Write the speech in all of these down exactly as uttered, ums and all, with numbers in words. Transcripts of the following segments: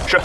是。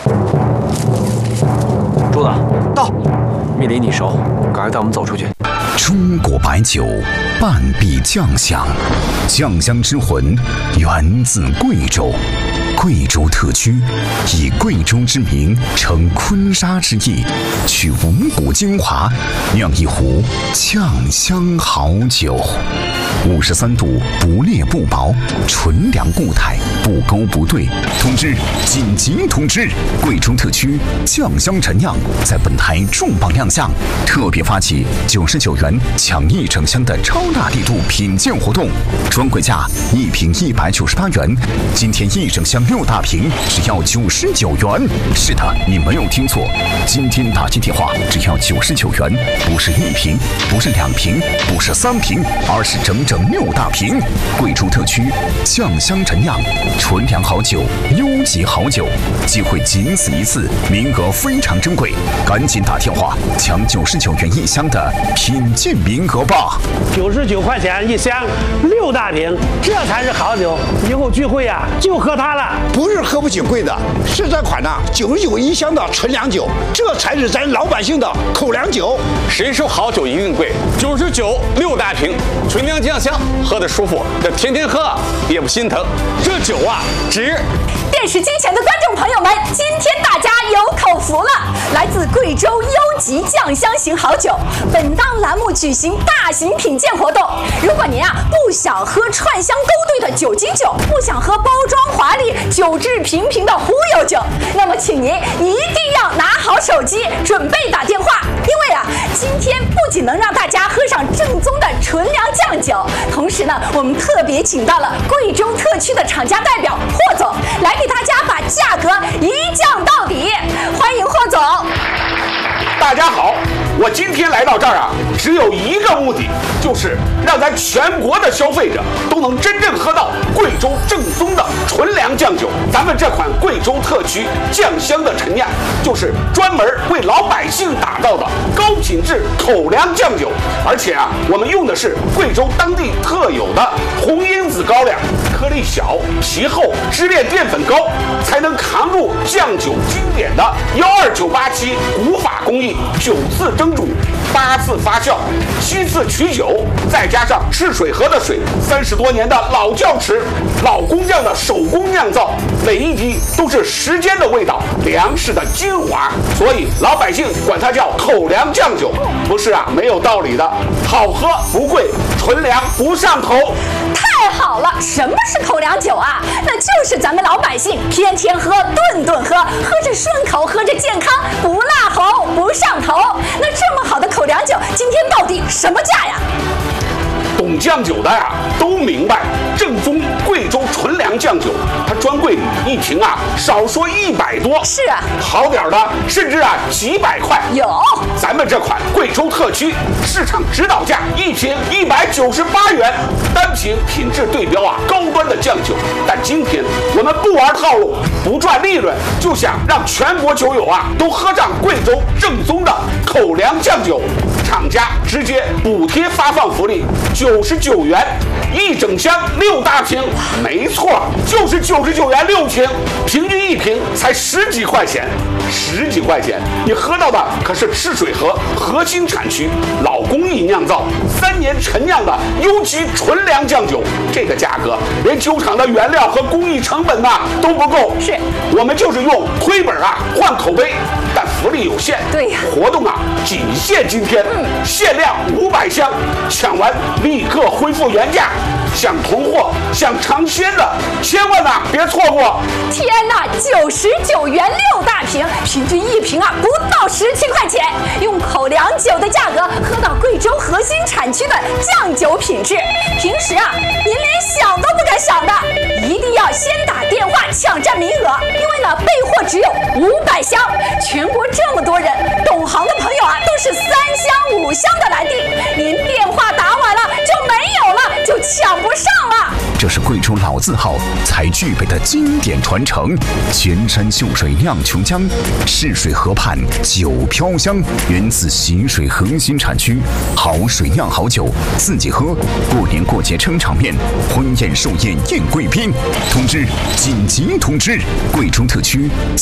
朱子， 到。 密林你熟，赶快带我们走出去。 中国白酒，半壁酱香，酱香之魂源自贵州。贵州特区以贵州之名承坤沙之意，取五谷精华，酿一壶酱香好酒。五十三度，不裂不薄，纯良固态，不勾不兑。通知，紧急通知！贵州特区酱香陈酿在本台重磅亮相，特别发起九十九元抢一整箱的超大力度品鉴活动，专柜价一瓶一百九十八元，今天一整箱六大瓶只要九十九元。是的，你没有听错，今天打进电话只要九十九元，不是一瓶，不是两瓶，不是三瓶，而是整整六大瓶。贵州特区酱香陈酿，纯良好酒，优级好酒，机会仅此一次，名额非常珍贵，赶紧打电话抢九十九元一箱的品鉴名额吧！ 九十九块钱一箱，六大瓶，这才是好酒。以后聚会呀、啊，就喝它了。 不是喝不起贵的，是这款呢九十九一箱的纯粮酒，这才是咱老百姓的口粮酒。 谁说好酒一定贵？九十九六大瓶，纯粮酱香，喝得舒服，这天天喝也不心疼。这酒啊，值。 电视机前的观众朋友们，今天大家有口福了！来自贵州优级酱香型好酒，本档栏目举行大型品鉴活动。如果您啊不想喝串香勾兑的酒精酒，不想喝包装华丽、酒质平平的忽悠酒，那么请您一定要拿好手机，准备打电话，因为啊，今天不仅能让大家喝上正宗的纯粮酱酒，同时呢，我们特别请到了贵州特区的厂家代表霍总来给大家把价格一降到底。欢迎霍总。 大家好，我今天来到这儿啊，只有一个目的，就是让咱全国的消费者都能真正喝到贵州正宗的纯粮酱酒。咱们这款贵州特区酱香的陈酿，就是专门为老百姓打造的高品质口粮酱酒。而且啊，我们用的是贵州当地特有的红因子高粱，颗粒小、皮厚、支链淀粉高，才能扛住酱酒经典的幺二九八七古法工艺，九次蒸煮，八次发酵，七次取酒，再加上赤水河的水，三十多年的老窖池，老工匠的手工酿造，每一滴都是时间的味道，粮食的精华，所以老百姓管它叫口粮酱酒，不是啊，没有道理的。好喝不贵，纯粮不上头。 太好了，什么是口粮酒啊？那就是咱们老百姓天天喝、顿顿喝，喝着顺口，喝着健康，不辣喉，不上头。那这么好的口粮酒，今天到底什么价呀？ 懂酱酒的呀、啊、都明白，正宗贵州纯粮酱酒，它专柜里一瓶啊，少说一百多。 是啊， 好点的甚至啊几百块。 有， 咱们这款贵州特区市场指导价一瓶一百九十八元，单瓶品质对标啊高端的酱酒。但今天我们不玩套路，不赚利润，就想让全国酒友啊都喝上贵州正宗的口粮酱酒。厂家直接补贴发放福利，九十九元一整箱六大瓶，没错，就是九十九元六瓶，平均一瓶才十几块钱，十几块钱，你喝到的可是赤水河核心产区老工艺酿造、三年陈酿的优级纯粮酱酒，这个价格连酒厂的原料和工艺成本呐、啊、都不够。 是， 我们就是用亏本啊换口碑，但福利有限。 对呀， 活动啊仅限今天。嗯，限量五百箱，抢完立刻恢复原价。想囤货、想尝鲜的，千万呐别错过！ 天哪，九十九元六大瓶，平均一瓶啊不到十七块钱，用口粮酒的价格喝到贵州核心产区的酱酒品质。平时啊，您连想都不敢想的，一定要先打电话抢占名额，因为呢备货只有五百箱，全国这么多人，懂行的朋友啊都是三箱五箱的来订，您电话打晚了就没有了，就抢不上了。 这是贵州老字号才具备的经典传承。泉山秀水酿琼浆，赤水河畔酒飘香，源自习水核心产区，好水酿好酒，自己喝。过年过节撑场面，婚宴寿宴宴贵宾。通知，紧急通知！贵州特区